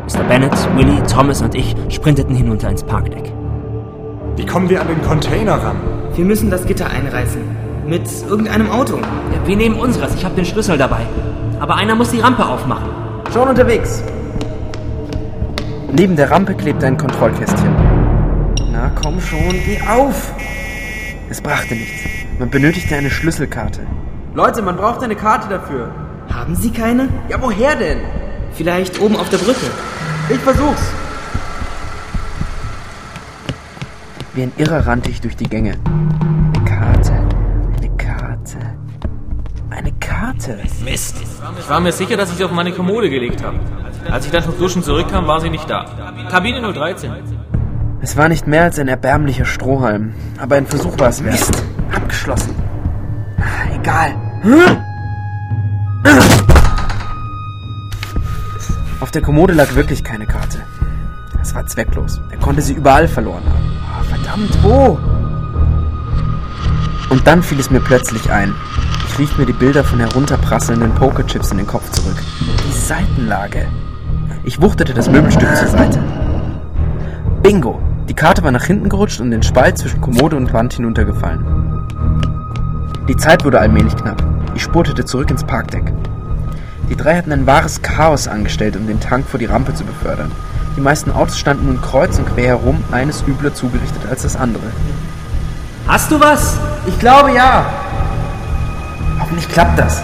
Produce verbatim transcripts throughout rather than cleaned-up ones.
Mister Bennett, Willy, Thomas und ich sprinteten hinunter ins Parkdeck. Wie kommen wir an den Container ran? Wir müssen das Gitter einreißen. Mit irgendeinem Auto. Ja, wir nehmen unseres, ich habe den Schlüssel dabei. Aber einer muss die Rampe aufmachen. Schon unterwegs. Neben der Rampe klebt ein Kontrollkästchen. Na komm schon, geh auf! Es brachte nichts. Man benötigte eine Schlüsselkarte. Leute, man braucht eine Karte dafür. Haben Sie keine? Ja, woher denn? Vielleicht oben auf der Brücke. Ich versuch's. Wie ein Irrer rannte ich durch die Gänge. Eine Karte, eine Karte, eine Karte. Mist. Ich war mir sicher, dass ich sie auf meine Kommode gelegt habe. Als ich dann vom Duschen zurückkam, war sie nicht da. Kabine null dreizehn. Es war nicht mehr als ein erbärmlicher Strohhalm, aber ein Versuch war es wert. Mist, abgeschlossen. Egal. Auf der Kommode lag wirklich keine Karte. Es war zwecklos. Er konnte sie überall verloren haben. Oh, verdammt, wo? Und dann fiel es mir plötzlich ein. Ich rief mir die Bilder von herunterprasselnden Pokerchips in den Kopf zurück. Die Seitenlage. Ich wuchtete das Möbelstück zur Seite. Bingo! Die Karte war nach hinten gerutscht und in den Spalt zwischen Kommode und Wand hinuntergefallen. Die Zeit wurde allmählich knapp. Ich spurtete zurück ins Parkdeck. Die drei hatten ein wahres Chaos angestellt, um den Tank vor die Rampe zu befördern. Die meisten Autos standen nun kreuz und quer herum, eines übler zugerichtet als das andere. Hast du was? Ich glaube ja. Hoffentlich klappt das.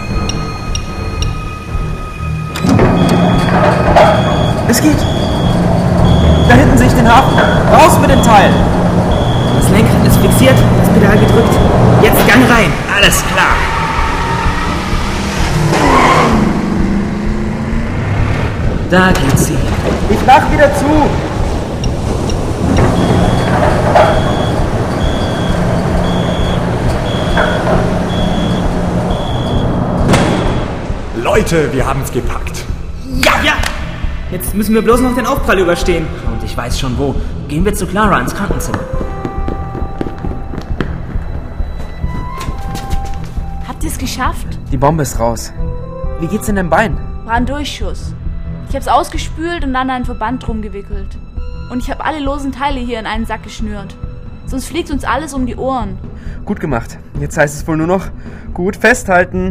Es geht. Da hinten sehe ich den Hafen. Raus mit dem Teil. Das Lenkrad ist fixiert, das Pedal gedrückt. Jetzt Gang rein. Alles klar. Da geht sie. Ich mach wieder zu. Leute, wir haben's gepackt. Ja, ja. Jetzt müssen wir bloß noch den Aufprall überstehen. Und ich weiß schon wo. Gehen wir zu Clara ins Krankenzimmer. Habt ihr es geschafft? Die Bombe ist raus. Wie geht's in deinem Bein? War ein Durchschuss. Ich hab's ausgespült und dann einen Verband drum gewickelt. Und ich habe alle losen Teile hier in einen Sack geschnürt. Sonst fliegt uns alles um die Ohren. Gut gemacht. Jetzt heißt es wohl nur noch gut festhalten.